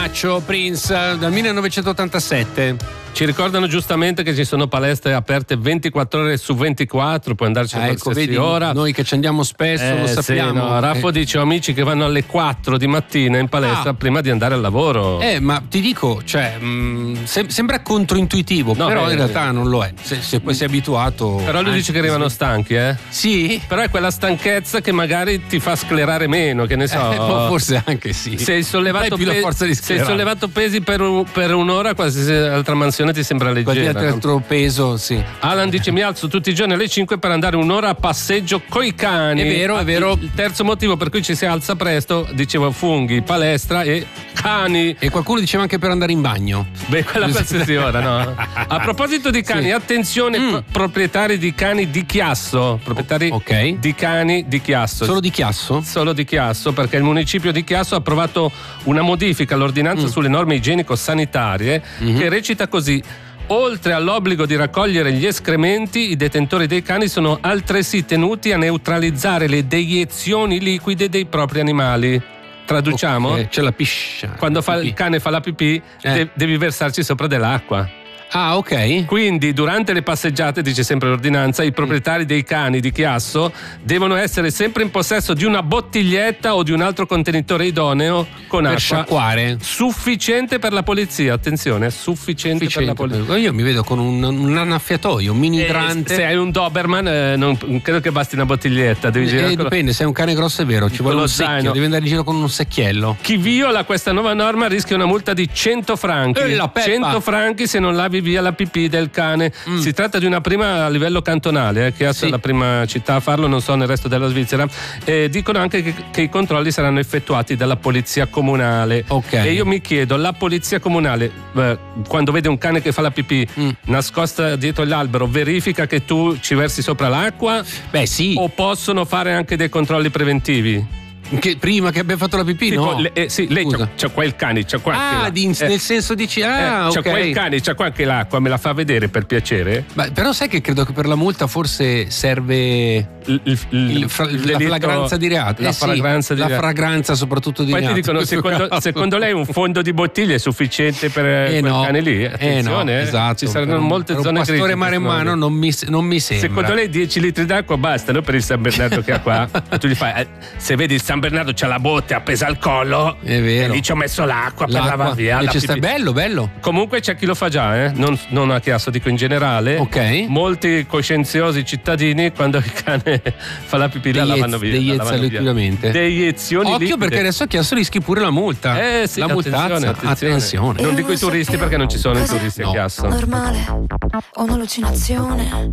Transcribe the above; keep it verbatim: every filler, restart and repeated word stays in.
Catenaccio, Prince, dal millenovecentottantasette. Ci ricordano giustamente che ci sono palestre aperte ventiquattro ore su ventiquattro, puoi andarci a Ah, ecco, qualsiasi vedi, ora. noi che ci andiamo spesso Eh, lo sappiamo. Sì, no. Raffo eh. dice: ho amici che vanno alle quattro di mattina in palestra Ah. prima di andare al lavoro. Eh, ma ti dico, cioè, mh, sem- sembra controintuitivo, No, però beh, in realtà non lo è. Se, se poi sei abituato. Però lui anzi, dice che arrivano stanchi, eh? Sì? Però è quella stanchezza che magari ti fa sclerare meno, che ne so. Eh, forse anche sì. Se hai sollevato, Dai più la pe- forza di se hai sclerare. sollevato pesi per, un- per un'ora, qualsiasi altra mansione ti sembra Qualche leggera. altro peso, sì. Alan dice: mi alzo tutti i giorni alle cinque per andare un'ora a passeggio coi cani. È vero, è Ah, vero. Il terzo motivo per cui ci si alza presto, dicevo, funghi, palestra e cani. E qualcuno diceva anche per andare in bagno. Beh, quella qualsiasi ora, no? A proposito di cani, Sì. attenzione, Mm. pro- proprietari di cani di Chiasso. Proprietari Ok. di cani di Chiasso. Solo di Chiasso? Solo di Chiasso, perché il municipio di Chiasso ha approvato una modifica all'ordinanza Mm. sulle norme igienico-sanitarie Mhm. che recita così: oltre all'obbligo di raccogliere gli escrementi, i detentori dei cani sono altresì tenuti a neutralizzare le deiezioni liquide dei propri animali. Traduciamo? Ok, c'è la piscia. Quando fa- il cane fa la pipì, Eh. de- devi versarci sopra dell'acqua. Ah, ok. Quindi durante le passeggiate, dice sempre l'ordinanza, i proprietari dei cani di Chiasso devono essere sempre in possesso di una bottiglietta o di un altro contenitore idoneo con Per acqua sciacquare. sufficiente per la polizia. Attenzione, sufficiente, per la polizia. Io mi vedo con un, un annaffiatoio, un mini Eh, idrante. se hai un Doberman, eh, non credo che basti una bottiglietta. Devi girare Eh, con- dipende, se è un cane grosso è vero, ci vuole lo un secchio, zaino. devi andare in giro con un secchiello. Chi viola questa nuova norma rischia una multa di cento franchi. E la peppa. cento franchi se non lavi via la pipì del cane. Mm. Si tratta di una prima a livello cantonale, eh, che è Sì. la prima città a farlo, non so nel resto della Svizzera. E dicono anche che, che i controlli saranno effettuati dalla polizia comunale. Ok. E io mi chiedo, la polizia comunale, eh, quando vede un cane che fa la pipì Mm. nascosta dietro l'albero, verifica che tu ci versi sopra l'acqua? Beh, sì. O possono fare anche dei controlli preventivi? Che prima che abbia fatto la pipì, Tipo, no? le- eh, sì, lei Scusa. c'ha, c'ha qua il cane, c'ha qua anche Ah, la- di- eh, nel senso dici, ah, eh, c'ha ok. qua il cane, c'ha qua anche l'acqua, me la fa vedere per piacere? Ma, però sai che credo che per la multa forse serve Il, il- il- il fra- il la delitto- fragranza di reato. La Eh sì, fragranza di la reato. fragranza soprattutto di Poi reato. ti dicono, in questo secondo, caso. secondo lei un fondo di bottiglie è sufficiente per eh, Eh quel no, cane lì? eh Attenzione, no, eh. esatto. Ci saranno Per un- molte per un zone pastore critiche. maremmano non mi, non mi sembra. Secondo lei dieci litri d'acqua bastano per il San Bernardo che ha qua? E tu gli fai, eh, se vedi il San Bernardo c'ha la botte appesa al collo, È vero. e lì ci ho messo l'acqua, per L'acqua. lavare via E la ci sta- pipì. bello, bello. Comunque c'è chi lo fa già, eh? non, non a Chiasso, dico in generale. Ok. Molti coscienziosi cittadini, quando il cane fa la pipì, la Deiez- lavano via. la deiezza lavano via. liquidamente. Deiezioni Occhio liquide. perché adesso a Chiasso rischi pure la multa. Eh sì, la multazza. attenzione, attenzione. Attenzione. Non dico i turisti perché non ci sono i Cos'è turisti a No. Chiasso. normale o un'allucinazione?